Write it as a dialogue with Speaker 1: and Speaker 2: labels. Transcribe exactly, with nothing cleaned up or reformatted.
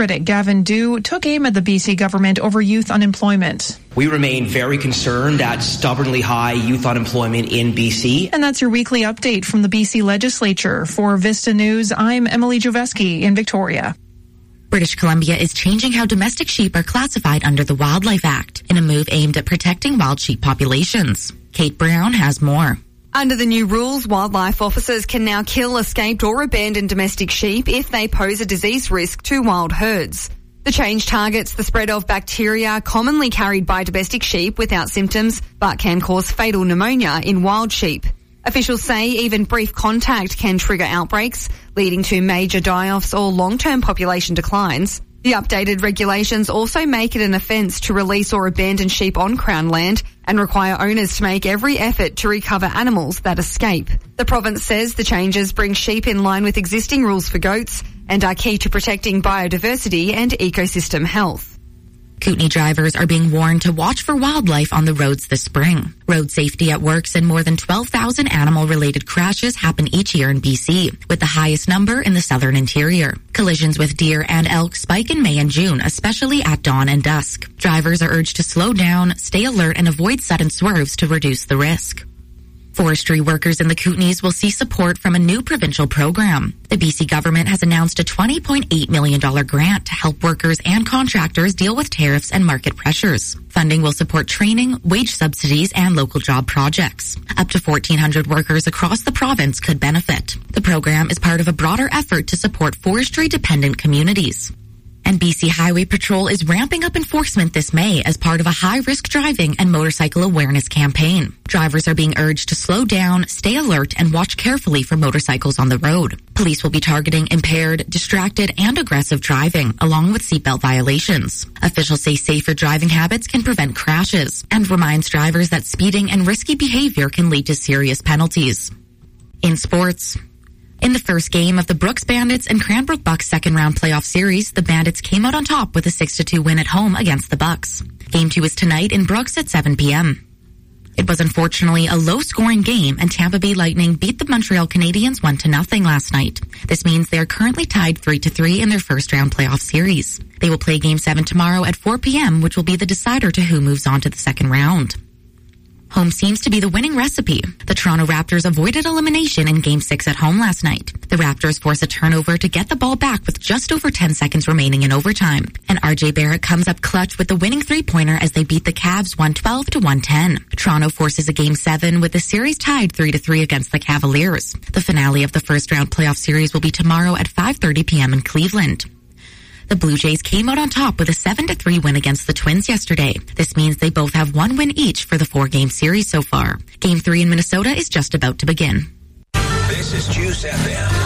Speaker 1: critic Gavin Dew took aim at the B C government over youth unemployment.
Speaker 2: We remain very concerned at stubbornly high youth unemployment in B C.
Speaker 1: And that's your weekly update from the B C Legislature. For Vista News, I'm Emily Joveski in Victoria.
Speaker 3: British Columbia is changing how domestic sheep are classified under the Wildlife Act in a move aimed at protecting wild sheep populations. Kate Brown has more.
Speaker 4: Under the new rules, wildlife officers can now kill escaped or abandoned domestic sheep if they pose a disease risk to wild herds. The change targets the spread of bacteria commonly carried by domestic sheep without symptoms but can cause fatal pneumonia in wild sheep. Officials say even brief contact can trigger outbreaks, leading to major die-offs or long-term population declines. The updated regulations also make it an offence to release or abandon sheep on Crown land and require owners to make every effort to recover animals that escape. The province says the changes bring sheep in line with existing rules for goats and are key to protecting biodiversity and ecosystem health.
Speaker 3: Kootenay drivers are being warned to watch for wildlife on the roads this spring. Road safety at work said more than twelve thousand animal-related crashes happen each year in B C, with the highest number in the southern interior. Collisions with deer and elk spike in May and June, especially at dawn and dusk. Drivers are urged to slow down, stay alert, and avoid sudden swerves to reduce the risk. Forestry workers in the Kootenays will see support from a new provincial program. The B C government has announced a twenty point eight million dollars grant to help workers and contractors deal with tariffs and market pressures. Funding will support training, wage subsidies, and local job projects. Up to fourteen hundred workers across the province could benefit. The program is part of a broader effort to support forestry-dependent communities. And B C Highway Patrol is ramping up enforcement this May as part of a high-risk driving and motorcycle awareness campaign. Drivers are being urged to slow down, stay alert, and watch carefully for motorcycles on the road. Police will be targeting impaired, distracted, and aggressive driving, along with seatbelt violations. Officials say safer driving habits can prevent crashes and reminds drivers that speeding and risky behavior can lead to serious penalties. In sports, in the first game of the Brooks Bandits and Cranbrook Bucks second-round playoff series, the Bandits came out on top with a six to two win at home against the Bucks. Game two is tonight in Brooks at seven p.m. It was unfortunately a low-scoring game, and Tampa Bay Lightning beat the Montreal Canadiens one to nothing last night. This means they are currently tied three to three in their first-round playoff series. They will play Game seven tomorrow at four p.m., which will be the decider to who moves on to the second round. Home seems to be the winning recipe. The Toronto Raptors avoided elimination in Game six at home last night. The Raptors force a turnover to get the ball back with just over ten seconds remaining in overtime. And R J Barrett comes up clutch with the winning three-pointer as they beat the Cavs one twelve to one ten. Toronto forces a Game seven with the series tied three to three against the Cavaliers. The finale of the first-round playoff series will be tomorrow at five thirty p.m. in Cleveland. The Blue Jays came out on top with a seven to three win against the Twins yesterday. This means they both have one win each for the four-game series so far. Game three in Minnesota is just about to begin.
Speaker 5: This is Juice F M.